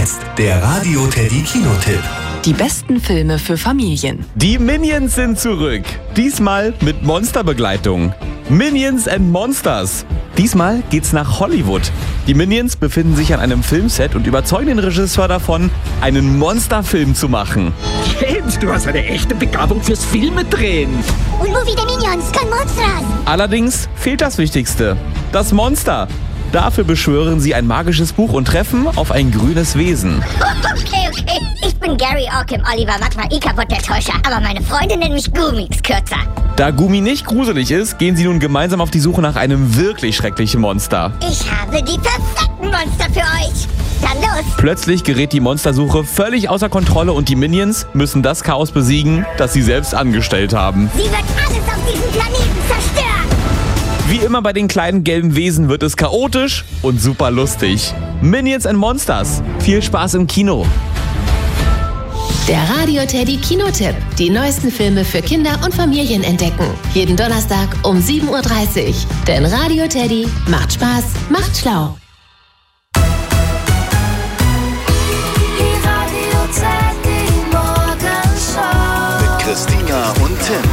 jetzt der Radio Teddy Kinotipp. Die besten Filme für Familien. Die Minions sind zurück. Diesmal mit Monsterbegleitung. Minions and Monsters. Diesmal geht's nach Hollywood. Die Minions befinden sich an einem Filmset und überzeugen den Regisseur davon, einen Monsterfilm zu machen. Kind, du hast eine echte Begabung fürs Filmedrehen. Un movie de Minions con monsters. Allerdings fehlt das Wichtigste: das Monster. Dafür beschwören sie ein magisches Buch und treffen auf ein grünes Wesen. Okay. Ich bin Gary Orkim, Oliver Magma, Ikabot der Täuscher. Aber meine Freunde nennen mich Gumix kürzer. Da Gumi nicht gruselig ist, gehen sie nun gemeinsam auf die Suche nach einem wirklich schrecklichen Monster. Ich habe die perfekten Monster für euch. Dann los. Plötzlich gerät die Monstersuche völlig außer Kontrolle und die Minions müssen das Chaos besiegen, das sie selbst angestellt haben. Sie wird alles auf diesem Planeten zerstören. Wie immer bei den kleinen gelben Wesen wird es chaotisch und super lustig. Minions and Monsters. Viel Spaß im Kino. Der Radio Teddy Kinotipp. Die neuesten Filme für Kinder und Familien entdecken. Jeden Donnerstag um 7:30 Uhr. Denn Radio Teddy macht Spaß, macht schlau. Die Radio Teddy Morgenshow. Mit Christina und Tim.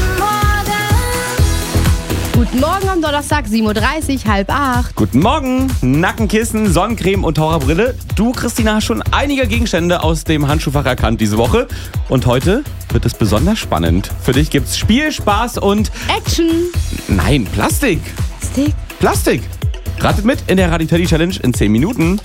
Guten Morgen am Donnerstag, 7:30 Uhr, 7:30. Guten Morgen. Nackenkissen, Sonnencreme und Taucherbrille. Du, Christina, hast schon einige Gegenstände aus dem Handschuhfach erkannt diese Woche. Und heute wird es besonders spannend. Für dich gibt's Spiel, Spaß und... Action. Nein, Plastik. Plastik. Ratet mit in der Radio Teddy Challenge in 10 Minuten.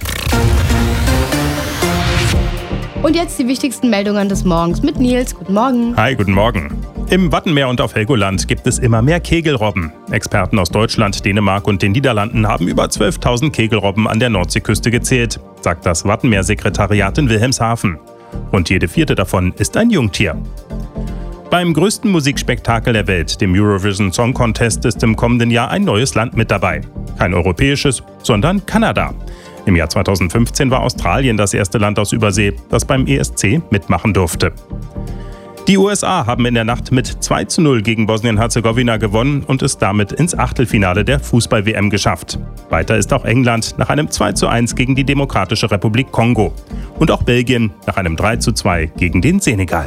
Und jetzt die wichtigsten Meldungen des Morgens mit Nils. Guten Morgen. Hi, guten Morgen. Im Wattenmeer und auf Helgoland gibt es immer mehr Kegelrobben. Experten aus Deutschland, Dänemark und den Niederlanden haben über 12.000 Kegelrobben an der Nordseeküste gezählt, sagt das Wattenmeer-Sekretariat in Wilhelmshaven. Und jede vierte davon ist ein Jungtier. Beim größten Musikspektakel der Welt, dem Eurovision Song Contest, ist im kommenden Jahr ein neues Land mit dabei. Kein europäisches, sondern Kanada. Im Jahr 2015 war Australien das erste Land aus Übersee, das beim ESC mitmachen durfte. Die USA haben in der Nacht mit 2:0 gegen Bosnien-Herzegowina gewonnen und es damit ins Achtelfinale der Fußball-WM geschafft. Weiter ist auch England nach einem 2:1 gegen die Demokratische Republik Kongo. Und auch Belgien nach einem 3:2 gegen den Senegal.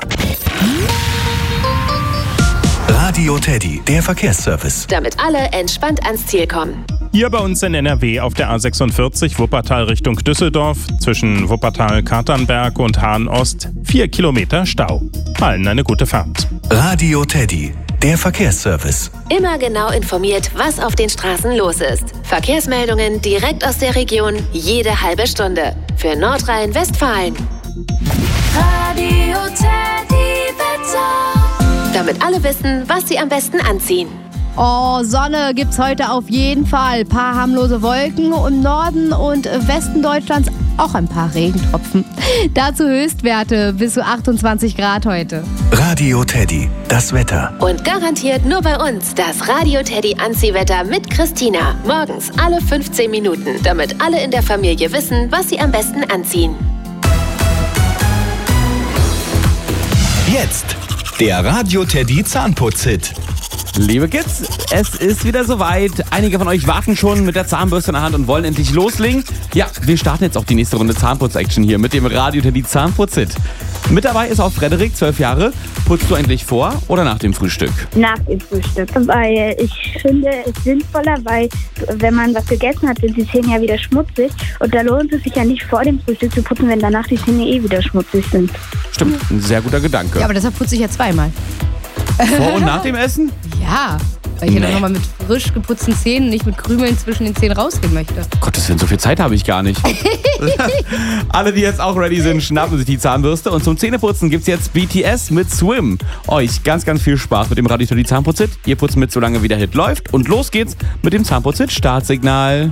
Radio Teddy, der Verkehrsservice. Damit alle entspannt ans Ziel kommen. Hier bei uns in NRW auf der A46 Wuppertal Richtung Düsseldorf, zwischen Wuppertal-Katernberg und Hahn-Ost, 4 Kilometer Stau. Allen eine gute Fahrt. Radio Teddy, der Verkehrsservice. Immer genau informiert, was auf den Straßen los ist. Verkehrsmeldungen direkt aus der Region, jede halbe Stunde. Für Nordrhein-Westfalen. Radio Teddy Wetter. Damit alle wissen, was sie am besten anziehen. Oh, Sonne gibt's heute auf jeden Fall. Paar harmlose Wolken. Im Norden und Westen Deutschlands auch ein paar Regentropfen. Dazu Höchstwerte bis zu 28 Grad heute. Radio Teddy, das Wetter. Und garantiert nur bei uns das Radio Teddy Anziehwetter mit Christina. Morgens alle 15 Minuten, damit alle in der Familie wissen, was sie am besten anziehen. Jetzt der Radio Teddy Zahnputz-Hit. Liebe Kids, es ist wieder soweit. Einige von euch warten schon mit der Zahnbürste in der Hand und wollen endlich loslegen. Ja, wir starten jetzt auch die nächste Runde Zahnputz-Action hier mit dem Radio Teddy Zahnputz-Hit. Mit dabei ist auch Frederik, 12 Jahre. Putzt du eigentlich vor oder nach dem Frühstück? Nach dem Frühstück, weil ich finde es sinnvoller, weil wenn man was gegessen hat, sind die Zähne ja wieder schmutzig und da lohnt es sich ja nicht vor dem Frühstück zu putzen, wenn danach die Zähne wieder schmutzig sind. Stimmt, ein sehr guter Gedanke. Ja, aber deshalb putze ich ja zweimal. Vor und nach dem Essen? Ja, weil ich ja dann nochmal mit frisch geputzten Zähnen, nicht mit Krümeln zwischen den Zähnen rausgehen möchte. Gottes Willen, so viel Zeit habe ich gar nicht. Alle, die jetzt auch ready sind, schnappen sich die Zahnbürste. Und zum Zähneputzen gibt's jetzt BTS mit Swim. Euch ganz, ganz viel Spaß mit dem Radio Teddy Zahnputz-Hit. Ihr putzt mit, solange wie der Hit läuft. Und los geht's mit dem Zahnputz-Hit Startsignal.